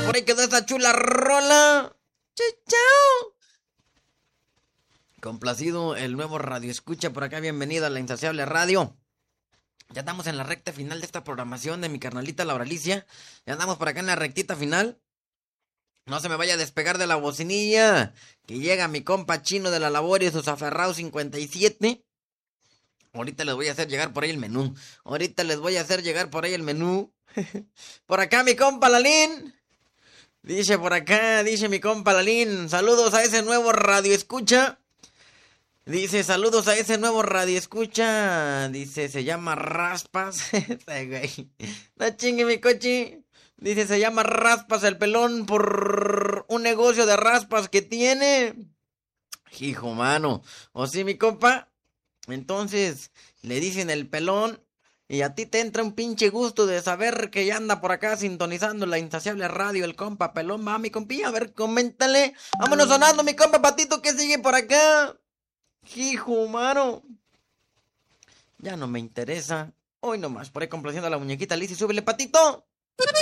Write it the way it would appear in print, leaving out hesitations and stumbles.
por ahí quedó esa chula rola. Chao. Complacido el nuevo Radio Escucha por acá, bienvenido a La Insaciable Radio. Ya estamos en la recta final de esta programación de mi carnalita Laura Alicia. Ya andamos por acá en la rectita final. No se me vaya a despegar de la bocinilla, que llega mi compa Chino de la Labor y sus aferrados 57. Ahorita les voy a hacer llegar por ahí el menú. Por acá mi compa Lalín. Dice por acá, dice mi compa Lalín. Saludos a ese nuevo radio escucha. Dice, saludos a ese nuevo radio escucha. Dice, se llama Raspas. No chingue mi coche. Dice, se llama Raspas el pelón por un negocio de raspas que tiene. Hijo mano. ¿O sí, mi compa? Entonces, le dicen el pelón. Y a ti te entra un pinche gusto de saber que ya anda por acá sintonizando La Insaciable Radio, el compa pelón. Va, mi compilla, a ver, coméntale. Vámonos sonando, mi compa Patito, que sigue por acá. Hijo mano. Ya no me interesa. Hoy nomás, por ahí complaciendo a la muñequita Liz y súbele, Patito.